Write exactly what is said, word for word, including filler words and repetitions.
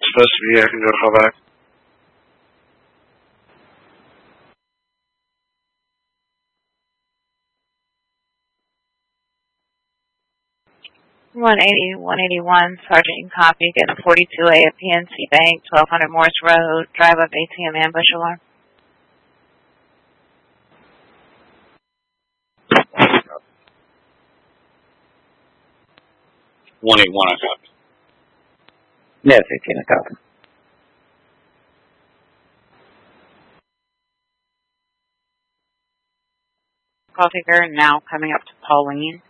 supposed to be. I can do a call back. one eighty, one eighty-one, Sergeant Copy, getting forty-two A at P N C Bank, twelve hundred Morris Road, drive up A T M ambush alarm. one eighty-one, I copy. Yes, eighteen, I copy. Call taker now coming up to Pauline.